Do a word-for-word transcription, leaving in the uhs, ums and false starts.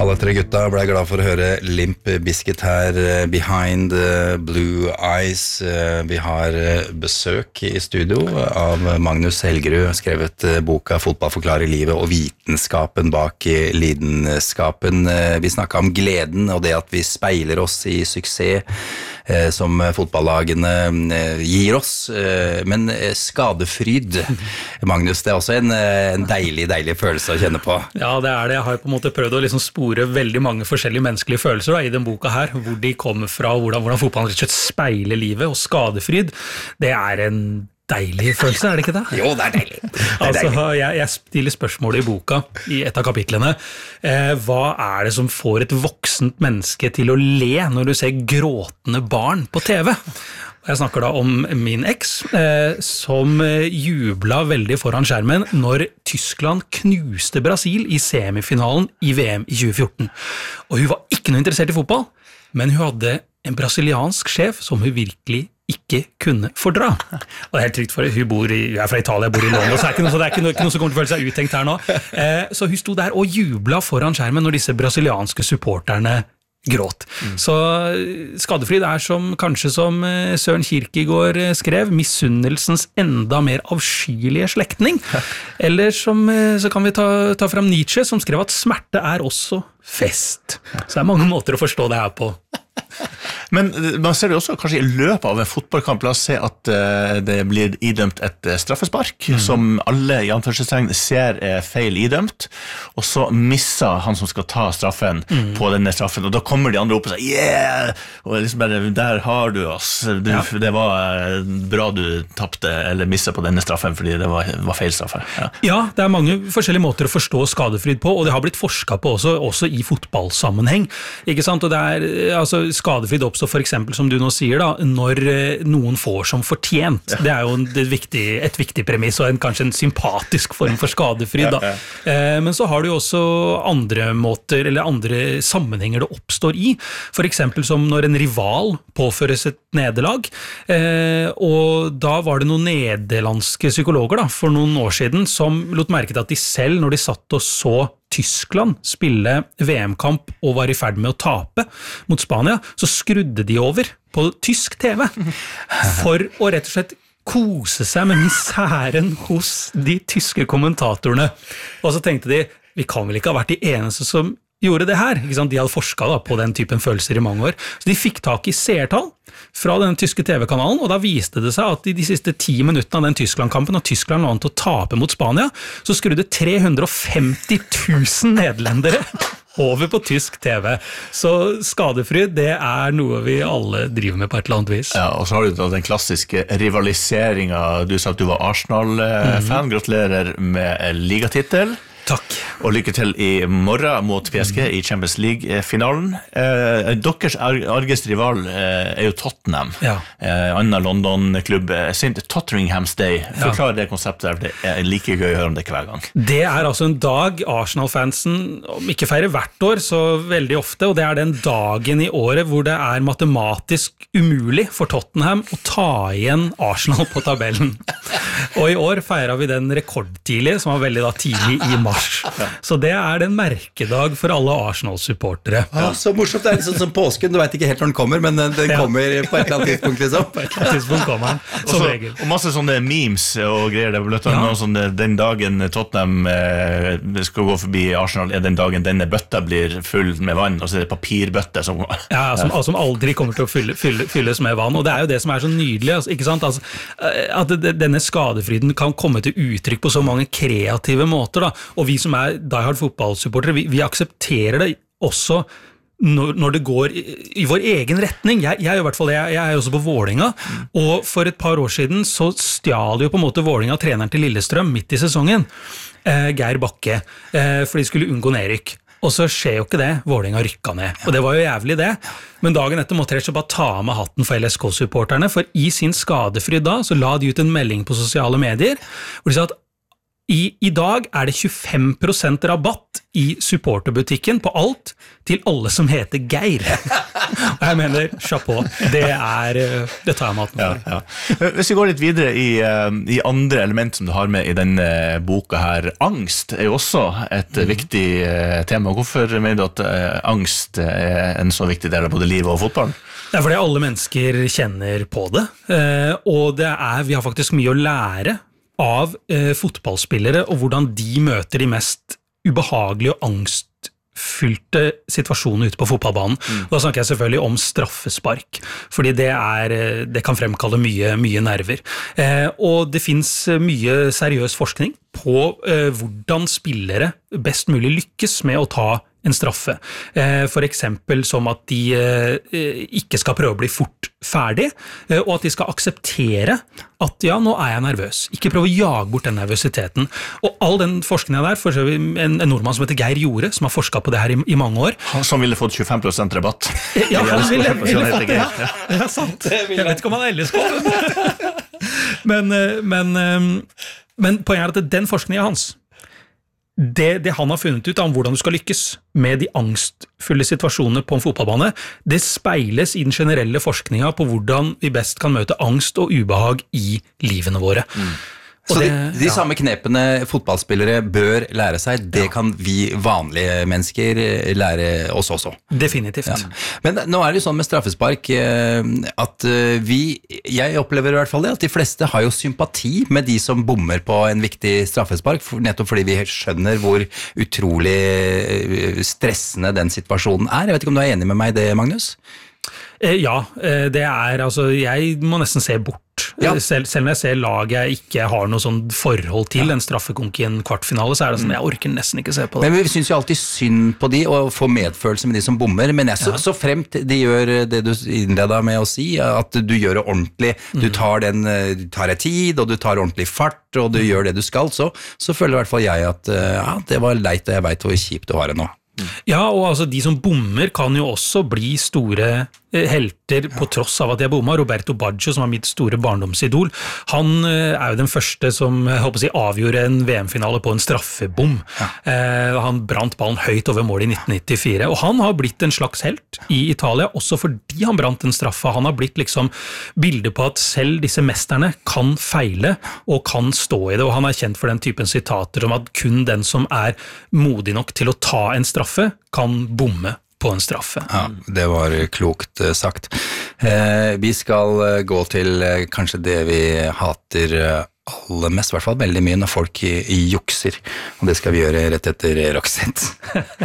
Alle tre gutta ble glad for å høre Limp Bizkit her, Behind Blue Eyes. Vi har besøk i studio av Magnus Helgerud, skrevet boka Fotball forklarer livet og vitenskapen bak lidenskapen. Vi snakket om gleden og det at vi speiler oss i suksess som fotballagene gir oss, men skadefryd, Magnus, det er også en, en deilig, deilig følelse å kjenne på. Ja, det er det. Jeg har på en måte prøvd å liksom spore veldig mange forskjellige menneskelige følelser da, i den boka her, hvor de kommer fra, hvordan, hvordan fotballen rett og slett speiler livet, og skadefryd, det er en deilig følelse, er det ikke det? Jo, det er deilig. Det er altså, deilig. jeg, jeg stiller spørsmålet i boka, i et av kapitlene, eh, hva er det som får et voksent menneske til å le når du ser gråtende barn på T V? Jeg snakker da om min eks, eh, som jubla veldig foran skjermen når Tyskland knuste Brasil i semifinalen i V M i tjue fjorten. Og hun var ikke noe interessert i fotball, men hun hadde en brasiliansk sjef som hun virkelig ikke kunne fordra. Og det er helt trygt for hun bor i, hun er fra Italia, bor i London, så det er ikke noe, så det er ikke noe, ikke noe som kommer til å føle seg uttenkt her nå. Eh, så hun sto der og jubla foran skjermen når disse brasilianske supporterne gråt. Mm. Så skadefryd er som, kanskje som Søren Kierkegaard skrev, misunnelsens enda mer avskyelige slektning. Eller som, så kan vi ta, ta frem Nietzsche, som skrev at smerte er også fest. Så det er mange måter å forstå det her på. Men man ser det også kanskje i løpet av en fotballkamp, la oss se at uh, det blir idømt et uh, straffespark, mm. som alle i anførselstegn ser er feil idømt, og så misser han som skal ta straffen mm. på denne straffen, og da kommer de andre opp og sier, yeah! Og liksom bare, der har du oss, du, ja. Det var uh, bra du tappte eller misset på denne straffen, fordi det var, var feil straffe. Ja. ja, det er mange forskjellige måter å forstå skadefryd på, og det har blitt forsket på også, også i fotballsammenheng, ikke sant? Og det er, altså, skadefryd oppstår for eksempel, som du nå sier da, når noen får som fortjent. Ja. Det er jo en, det er viktig, et viktig premiss, og en, kanskje en sympatisk form for skadefryd. Da. Ja, ja. Eh, men så har du jo også andre måter, eller andre sammenhenger det oppstår i. For eksempel som når en rival påføres et nederlag, eh, og da var det noen nederlandske psykologer da, for noen år siden, som lot merke til at de selv, når de satt og så Tyskland spille V M-kamp og var i ferd med å tape mot Spania, så skrudde de over på tysk T V for å rett og slett kose seg med misæren hos de tyske kommentatorene. Og så tenkte de, vi kan vel ikke ha vært de eneste som gjorde det her, ikke sant? De hadde forsket da, på den typen følelser i mange år. Så de fikk tak i seertall fra den tyske T V-kanalen, og da viste det seg at i de siste ti minuttene av den Tyskland-kampen, og Tyskland var an til å tape mot Spania, så skrudde tre hundre og femti tusen nederlendere over på tysk T V. Så skadefryd, det er noe vi alle driver med på et eller annet vis. Ja, og så har du da den klassiske rivaliseringen. Du sa at du var Arsenal-fan. Mm. Gratulerer med ligatittel. Takk. Og lykke til i morgen mot P S G i Champions League-finalen. Eh, deres argeste rival eh, er jo Tottenham. Ja. Eh, annen London-klubb, Saint Totteringham's Day. Forklar ja. Det konseptet der, det er like gøy å høre om det hver gang. Det er altså en dag Arsenal-fansen, om ikke feirer hvert år, så veldig ofte, og det er den dagen i året hvor det er matematisk umulig for Tottenham å ta igjen Arsenal på tabellen. Og i år feirer vi den rekordtidlig, som var veldig da tidlig i mars. Så det er den merkedag for alle Arsenal-supportere. Ja, så morsomt, det er sånn som påsken, du vet ikke helt når den kommer, men den ja. kommer på et eller annet tidspunkt liksom. På et eller annet tidspunkt kommer den, som Også, regel. Og masse sånne memes og greier, det er bløtt ja. sånn, den dagen Tottenham eh, skal gå forbi Arsenal, er den dagen denne bøtta blir full med vann, og så er det papirbøtte som... Ja, som, som aldri kommer til å fylle, fylle, fylles med vann, og det er jo det som er så nydelig, altså, ikke sant? Altså, at denne skadefryden kan komme til uttrykk på så mange kreative måter, da. Og vi som er Die Hard fotballsupportere, vi, vi aksepterer det også når, når det går i, i vår egen retning. Jeg, jeg, i hvert fall, jeg, jeg er også på Vålinga, mm. og for et par år siden så stjal jo på en måte Vålinga treneren til Lillestrøm midt i sesongen, eh, Geir Bakke, eh, for de skulle unngå nedrykk. Og så skjer jo ikke det, Vålinga rykka ned. Og det var jo jævlig det. Men dagen etter måtte jeg bare ta med hatten for L S K-supporterne, for i sin skadefryd da, så la de ut en melding på sosiale medier, hvor de sa at I, I dag er det tjuefem prosent rabatt i supporterbutikken på alt til alle som heter Geir. Og jeg mener, chapeau, det er, det tar jeg maten for. Ja, ja. Hvis vi går litt videre i, i andre element som du har med i denne boka her, angst er jo også et mm. viktig tema. Hvorfor mener du at angst er en så viktig del av både livet og fotballen? Det er fordi alle mennesker kjenner på det, og det er, vi har faktisk mye å lære av fotballspillere og hvordan de møter de mest ubehagelige og angstfylte situasjoner ute på fotballbanen. Mm. Da snakker jeg selvfølgelig om straffespark, fordi det, er, det kan fremkalle mye, mye nerver. Eh, og det finnes mye seriøs forskning på eh, hvordan spillere best mulig lykkes med å ta en straffe. Eh, for eksempel som at de eh, ikke skal prøve å bli fort ferdig, eh, og at de skal akseptere at ja, nå er jeg nervøs. Ikke prøve å jage bort den nervøsiteten. Og all den forskningen der, for en, en nordmann som heter Geir Jorde, som har forsket på det her i, i mange år. Han som ville fått tjuefem prosent rabatt. Ja, han ville, ville fått det. Ja. Det er sant. Jeg vet ikke om han ellers kom. men, men, men poenget er at den forskningen hans, Det, det han har funnet ut om hvordan du skal lykkes med de angstfulle situasjonene på en fotballbane, det speiles i den generelle forskningen på hvordan vi best kan møte angst og ubehag i livene våre. Mm. Så det, de, de ja. samme knepene fotballspillere bør lære seg, det ja. kan vi vanlige mennesker lære oss også. Definitivt. Ja. Men nå er det jo sånn med straffespark at vi, jeg opplever i hvert fall det, at de fleste har jo sympati med de som bommer på en viktig straffespark, nettopp fordi vi skjønner hvor utrolig stressende den situasjonen er. Jeg vet ikke om du er enig med meg i det, Magnus? Ja, det er, altså, jeg må nesten se bort. Ja. Selv, selv når jeg ser lag jeg ikke har noe sånn forhold til, ja. en straffekonk i en kvartfinale, så er det sånn, jeg orker nesten ikke se på det. Men vi synes jo alltid synd på de, og får medfølelse med de som bommer, men jeg, så, ja. så fremt de gjør det du innledet med å si, at du gjør det ordentlig, du tar, den, du tar deg tid, og du tar ordentlig fart, og du mm. gjør det du skal, så, så føler i hvert fall jeg at ja, det var leit, og jeg vet hvor kjipt du har det nå. Ja, og altså de som bommer kan jo også bli store helter på tross av at de er bomma. Roberto Baggio, som var mitt store barndomsidol, han er jo den første som jeg håper å si, avgjorde en V M-finale på en straffebom. Ja. Eh, han brant ballen høyt over mål i nitten nittifire, og han har blitt en slags helt i Italia, også fordi han brant en straffe. Han har blitt liksom bildet på at selv disse mesterne kan feile og kan stå i det, og han er kjent for den typen sitater om at kun den som er modig nok til å ta en straffe, kan bomme på en straffe. Ja, det var klokt sagt. Eh, vi skal gå til eh, kanskje det vi hater aller mest, i hvert fall veldig mye, når folk jukser, og det skal vi gjøre rett etter Roxette.